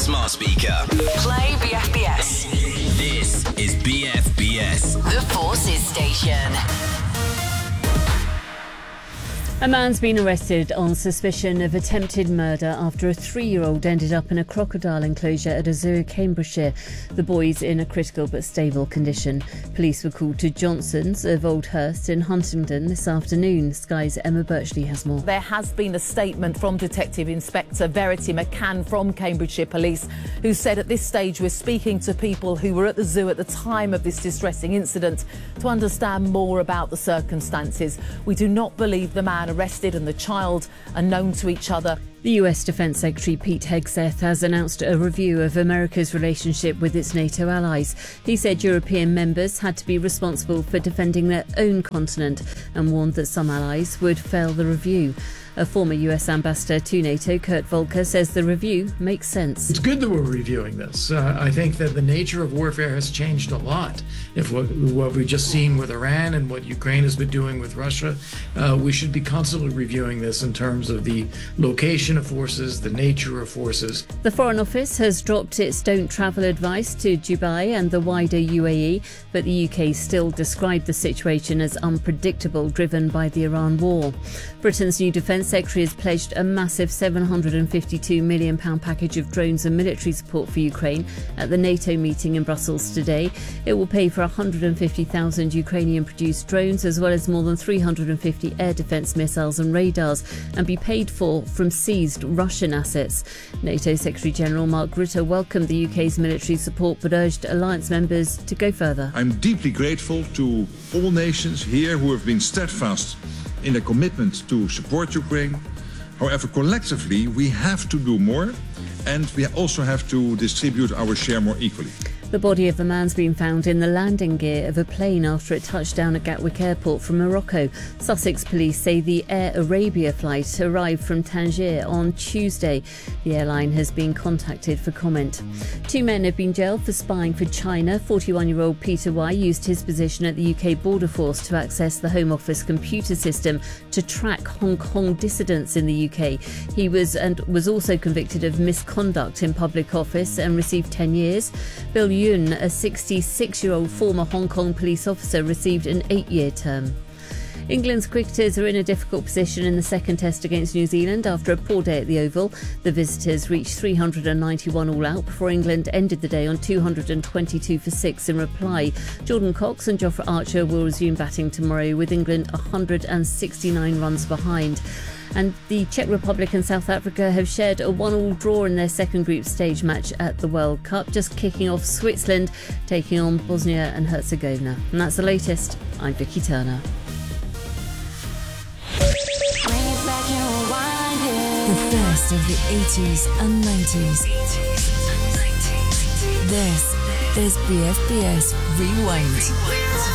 smart speaker. Play BFBS. This is BFBS. The Forces Station. A man's been arrested on suspicion of attempted murder after a 3-year-old ended up in a crocodile enclosure at a zoo in Cambridgeshire. The boy's in a critical but stable condition. Police were called to Johnson's of Oldhurst in Huntingdon this afternoon. Sky's Emma Birchley has more. There has been a statement from Detective Inspector Verity McCann from Cambridgeshire Police, who said at this stage we're speaking to people who were at the zoo at the time of this distressing incident to understand more about the circumstances. We do not believe the man arrested and the child are known to each other. The US Defence Secretary Pete Hegseth has announced a review of America's relationship with its NATO allies. He said European members had to be responsible for defending their own continent and warned that some allies would fail the review. A former US ambassador to NATO, Kurt Volker, says the review makes sense. It's good that we're reviewing this. I think that the nature of warfare has changed a lot. If what we've just seen with Iran and what Ukraine has been doing with Russia, we should be constantly reviewing this in terms of the location of forces, the nature of forces. The Foreign Office has dropped its don't travel advice to Dubai and the wider UAE, but the UK still described the situation as unpredictable, driven by the Iran war. Britain's new Defence Secretary has pledged a massive £752 million package of drones and military support for Ukraine at the NATO meeting in Brussels today. It will pay for 150,000 Ukrainian-produced drones, as well as more than 350 air defence missiles and radars, and be paid for from seized Russian assets. NATO Secretary-General Mark Rutte welcomed the UK's military support, but urged alliance members to go further. I'm deeply grateful to all nations here who have been steadfast in their commitment to support Ukraine. However, collectively, we have to do more, and we also have to distribute our share more equally. The body of the man's been found in the landing gear of a plane after it touched down at Gatwick Airport from Morocco. Sussex police say the Air Arabia flight arrived from Tangier on Tuesday. The airline has been contacted for comment. 2 men have been jailed for spying for China. 41-year-old Peter Y used his position at the UK Border Force to access the Home Office computer system to track Hong Kong dissidents in the UK. He was also convicted of misconduct in public office and received 10 years. Bill Yun, a 66-year-old former Hong Kong police officer, received an 8-year term. England's cricketers are in a difficult position in the second test against New Zealand after a poor day at the Oval. The visitors reached 391 all out before England ended the day on 222 for 6 in reply. Jordan Cox and Jofra Archer will resume batting tomorrow, with England 169 runs behind. And the Czech Republic and South Africa have shared a 1-1 draw in their second group stage match at the World Cup, just kicking off Switzerland taking on Bosnia and Herzegovina. And that's the latest. I'm Vicky Turner. The best of the 80s and 90s. This is BFBS Rewind.